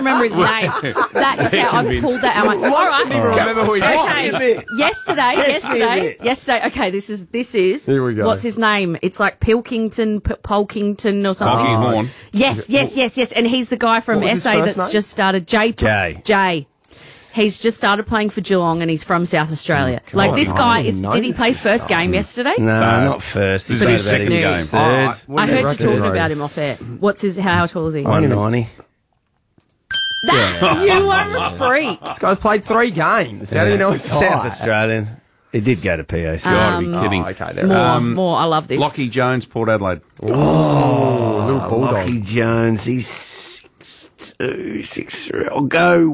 remember his name. That is how I pulled that out. All right. Couldn't even remember who he was. Okay. Yesterday. Okay, this is. Here we go. What's his name? It's like Polkington or something. Polky Horn. Yes. And he's the guy from What was his SA first that's name? just started. Jay. He's just started playing for Geelong and he's from South Australia. Like this guy, did he play his first game yesterday? No, not first. This is his second game. Third. I heard you talking about him off air. How tall is he? 190. You are a freak. This guy's played 3 games. How do you know it's South high? Australian. He did go to PAC. You gotta be kidding. Okay, there More. I love this. Lockie Jones, Port Adelaide. little bulldog. Lockie Jones, he's 6'2", 6'3". I'll go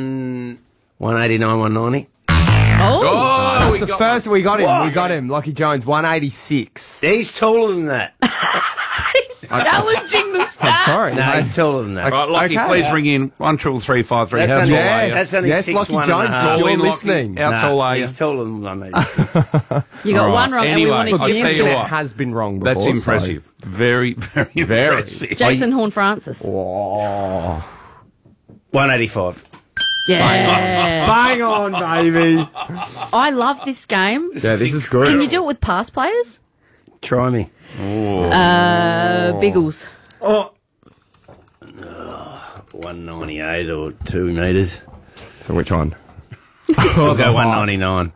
189, 190. Oh, That's the first we got him. We got him. Lockie Jones, 186. He's taller than that. challenging the stats. I'm sorry. No, he's taller than that. Right, Lockie, Okay. please ring in 133353. That's How only, tall are you? that's only Yes, 6'1" Lockie and a Jones, half. if Call you're in, Lockie. listening. How tall are you? He's taller than 186. You got All one right. wrong, and Anyway, we want to I'll The give tell you internet what. has been wrong before. That's impressive. Very, very impressive. Jason Horn-Francis. Whoa. 185. Yeah. Bang on, baby. I love this game. Yeah, this is good. Can you do it with past players? Try me. Biggles. 198 or 2 metres. So which one? I'll go 199.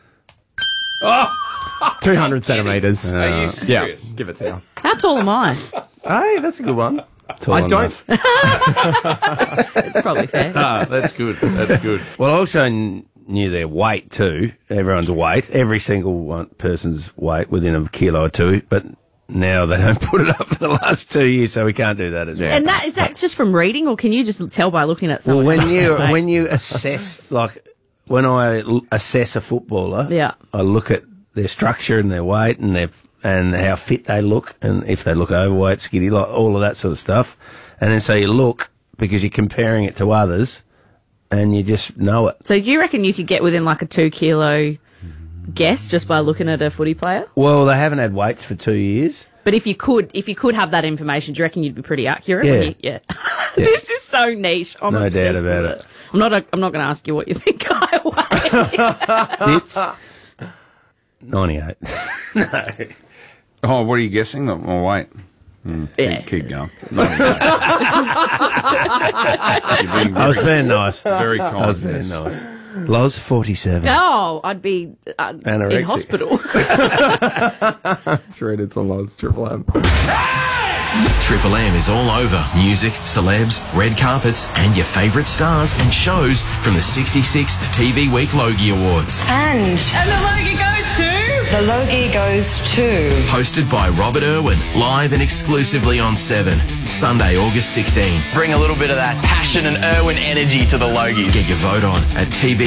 200 centimetres. Are you Yeah, serious? give it to you. How tall am I? Hey, that's a good one. Tall I don't. enough. It's probably fair. Ah, that's good. That's good. Well, I also knew their weight too. Everyone's weight. Every single person's weight within a kilo or two. But now they don't put it up for the last 2 years, so we can't do that as well. And is that just from reading, or can you just tell by looking at Well, someone? when you assess, like when I assess a footballer, Yeah. I look at their structure and their weight and how fit they look, and if they look overweight, skinny, like all of that sort of stuff. And then so you look because you're comparing it to others, and you just know it. So do you reckon you could get within like a 2 kilo guess just by looking at a footy player? Well, they haven't had weights for 2 years. But if you could have that information, do you reckon you'd be pretty accurate? Yeah. This is so niche. I'm No obsessed doubt with about it. I'm not going to ask you what you think I weigh. Dits 98. No. Oh, what are you guessing? Oh, wait. Yeah. Keep going. No, no. You're being I was very, being nice. very kind. I was being nice. Loz 47. Oh, I'd be in Anorexic. hospital. It's rated. It's on Loz Triple M. Triple M is all over music, celebs, red carpets, and your favourite stars and shows from the 66th TV Week Logie Awards. And And the Logie goes to... the Logie goes to... Hosted by Robert Irwin, live and exclusively on 7, Sunday, August 16. Bring a little bit of that passion and Irwin energy to the Logies. Get your vote on at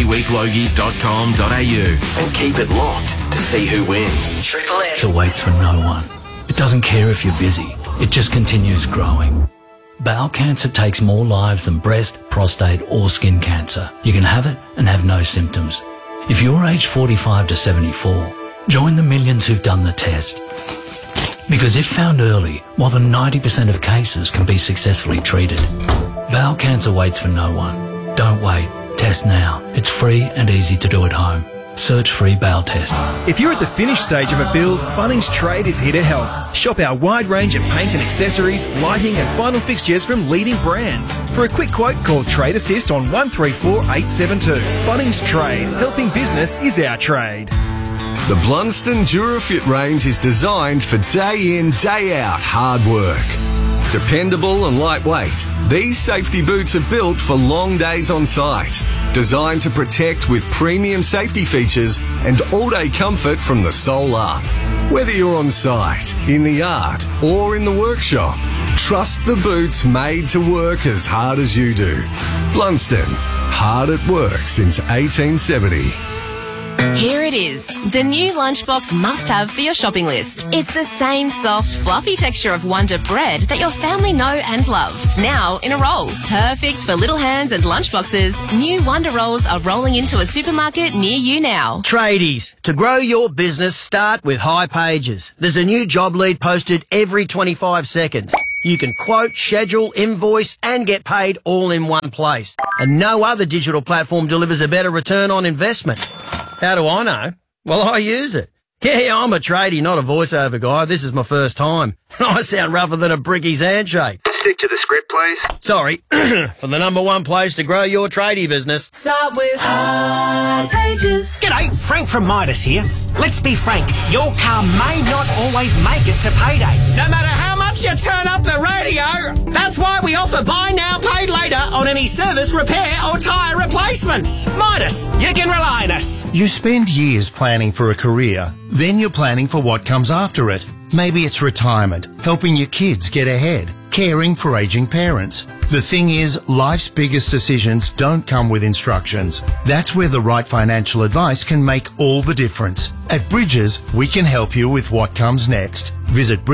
tvweeklogies.com.au and keep it locked to see who wins. Triple M. It waits for no one. It doesn't care if you're busy. It just continues growing. Bowel cancer takes more lives than breast, prostate or skin cancer. You can have it and have no symptoms. If you're aged 45 to 74, join the millions who've done the test. Because if found early, more than 90% of cases can be successfully treated. Bowel cancer waits for no one. Don't wait. Test now. It's free and easy to do at home. Search free bowel test. If you're at the finished stage of a build, Bunnings Trade is here to help. Shop our wide range of paint and accessories, lighting and final fixtures from leading brands. For a quick quote, call Trade Assist on 134872. Bunnings Trade. Helping business is our trade. The Blunston Durafit range is designed for day in, day out hard work. Dependable and lightweight, these safety boots are built for long days on site. Designed to protect with premium safety features and all-day comfort from the sole up. Whether you're on site, in the yard or in the workshop, trust the boots made to work as hard as you do. Blunston, hard at work since 1870. Here it is, the new lunchbox must-have for your shopping list. It's the same soft, fluffy texture of Wonder bread that your family know and love. Now in a roll. Perfect for little hands and lunchboxes. New Wonder Rolls are rolling into a supermarket near you now. Tradies, to grow your business, start with High Pages. There's a new job lead posted every 25 seconds. You can quote, schedule, invoice and get paid all in one place. And no other digital platform delivers a better return on investment. How do I know? Well, I use it. Yeah, I'm a tradie, not a voiceover guy. This is my first time. I sound rougher than a bricky's handshake. Stick to the script, please. Sorry. For the number one place to grow your tradie business. Start with Hard Pages. G'day, Frank from Midas here. Let's be frank, your car may not always make it to payday. No matter how much you turn up the radio. That's why we offer buy now, pay later on any service, repair or tyre replacements. Midas, you can rely on us. You spend years planning for a career, then you're planning for what comes after it. Maybe it's retirement, helping your kids get ahead, caring for aging parents. The thing is, life's biggest decisions don't come with instructions. That's where the right financial advice can make all the difference. At Bridges, we can help you with what comes next. Visit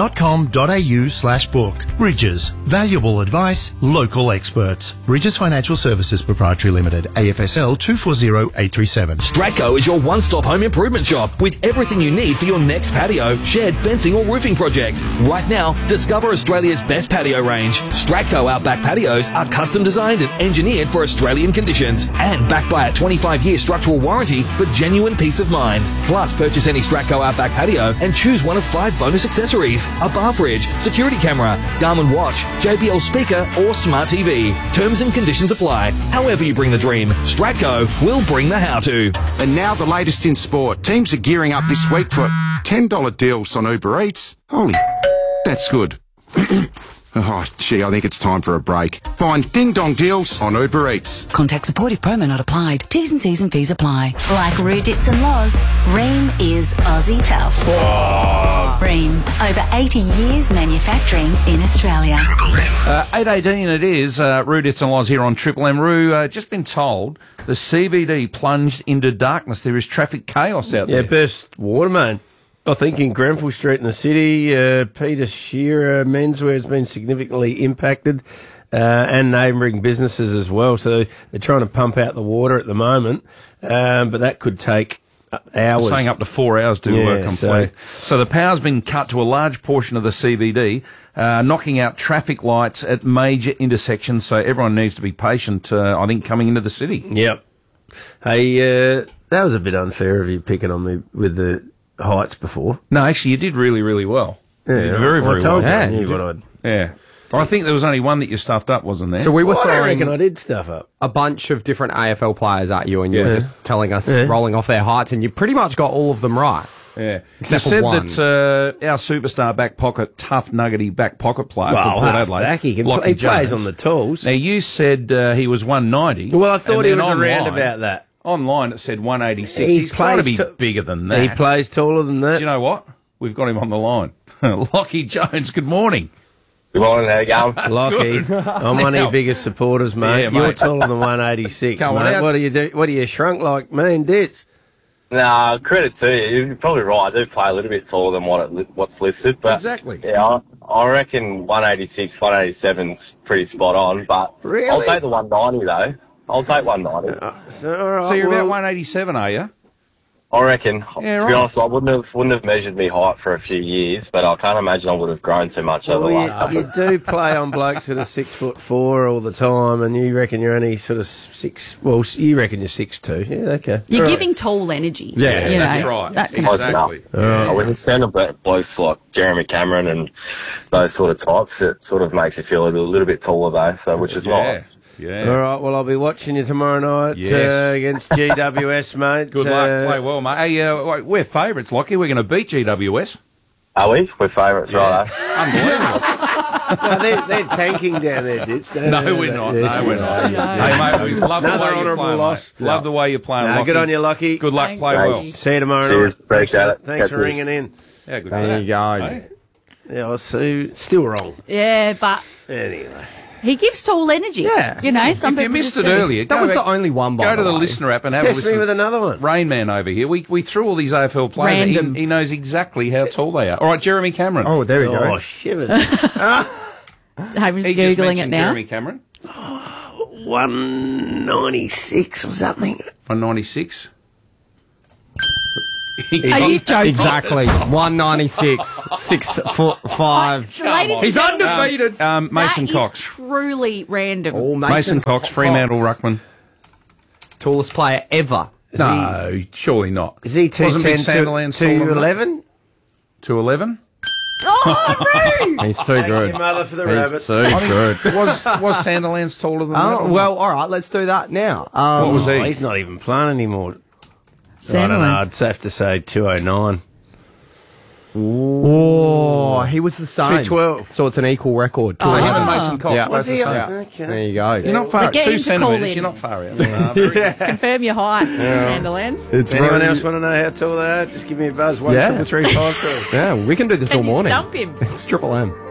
bridges.com.au/book. Bridges. Valuable advice, local experts. Bridges Financial Services Proprietary Limited, AFSL 240837. Stratco is your one-stop home improvement shop with everything you need for your next patio, shed, fencing or roofing project. Right now, discover Australia's best patio range. Stratco Outback Patios are custom designed and engineered for Australian conditions and backed by a 25-year structural warranty for genuine peace of mind. Plus, purchase any Stratco Outback Patio and choose one of 5 bonus accessories: a bar fridge, security camera, Garmin watch, JBL speaker or smart TV. Terms and conditions apply. However you bring the dream, Stratco will bring the how-to. And now the latest in sport. Teams are gearing up this week for $10 deals on Uber Eats. Holy, that's good. Oh, gee, I think it's time for a break. Find Ding Dong deals on Uber Eats. Contact supportive promo not applied. T's and C's and fees apply. Like Rudits and Laws, Ream is Aussie tough. Oh. Ream, over 80 years manufacturing in Australia. 8:18 it is. Rudits and Laws here on Triple M. Roo, just been told the CBD plunged into darkness. There is traffic chaos out there. Yeah, burst water main. I think in Grenfell Street in the city, Peter Shearer menswear has been significantly impacted, and neighbouring businesses as well. So they're trying to pump out the water at the moment, but that could take hours. They're saying up to 4 hours to complete. So the power's been cut to a large portion of the CBD, knocking out traffic lights at major intersections. So everyone needs to be patient, I think, coming into the city. Yep. Hey, that was a bit unfair of you picking on me with the heights before. No, actually, you did really, really well. Yeah, you did very, very well. well. Yeah. I think there was only one that you stuffed up, wasn't there? So we were throwing I did stuff up a bunch of different AFL players at you, and you were just telling us rolling off their heights, and you pretty much got all of them right. Yeah. Except you said for one. that our superstar back pocket, tough nuggety back pocket player for Port Adelaide. Back, he Lachie plays Jones. on the tools. Now, you said he was 190. Well, I thought he was online, around about that. Online, it said 186. He's got to be bigger than that. He plays taller than that. Do you know what? We've got him on the line. Lachie Jones, good morning. Good morning, how you going? Lachie, I'm one of your biggest supporters, mate. Yeah, You're mate. taller than 186, Come on mate. out. What do you do? What do you shrunk like me and Dits? Nah, credit to you. You're probably right. I do play a little bit taller than what's listed, but exactly. Yeah, I reckon 186, 187's pretty spot on. But Really? I'll take the 190 though. I'll take 190. So you're about 187, are you? I reckon. Yeah, to be honest, I wouldn't have measured me height for a few years, but I can't imagine I would have grown too much over the last couple. You do play on blokes that are 6'4" all the time, and you reckon you're only sort of 6. Well, you reckon you're 6'2". Yeah, okay. You're All right. giving tall energy. Yeah, you that's know, right. that kind Close of enough. Yeah. When you stand up blokes like Jeremy Cameron and those sort of types, it sort of makes you feel a little bit taller though, so which is nice. Yeah. All right, well, I'll be watching you tomorrow night Yes. against GWS, mate. Good luck. Play well, mate. Hey, we're favourites, Lachie. We're going to beat GWS. Are we? We're favourites, right? Unbelievable. No, they're tanking down there, Dits. No, we're not. No, we're not. Hey, mate, we love the Another way you're honourable playing, loss. mate. Love the way you're playing, No, Lachie. good on you, Lachie. Good luck. Thanks. Play well. See you tomorrow Cheers. night. Appreciate it. Thanks for Catch ringing in. Yeah, good There you go. Hey? Yeah, well, Sue, still wrong. Yeah, but Anyway. he gives tall energy. Yeah. You know, some If you people missed just it do. earlier, That was the only one, by Go to the way. listener app and have Test a listen. me with another one. Rain Man over here. We threw all these AFL players. Random. He knows exactly how tall they are. All right, Jeremy Cameron. Oh, there we go. Oh, shivers. I was He just Googling it mentioned now. Jeremy Cameron. 196 or something. 196. Are you joking? Exactly. 196, 6'5". Ladies He's and gentlemen, undefeated. Mason that Cox. is truly random. Oh, Mason Cox, Fremantle ruckman. Tallest player ever. No, surely not. Is he Wasn't Big 210 Sandilands to taller than that? 11? 2'11"? Oh, rude! He's too good. you, mother, for the He's rabbits. too good. Was Sandilands taller than that? Oh, or well, all right, let's do that now. What was he? Oh, he's not even playing anymore. I Sandilands. don't know. I'd have to say 209. Oh, he was the same. 212. So it's an equal record. So him and Oh. Mason Cox. Yeah. both the same. Okay. There you go. You're not far. But get 2 him to call centimetres. in. You're not far out. Confirm your height, Sandilands. It's Anyone very- else want to know how tall they are? Just give me a buzz. Yeah. 1 3 3 5 2. Yeah, we can do this Can all you morning. stump him? It's Triple M.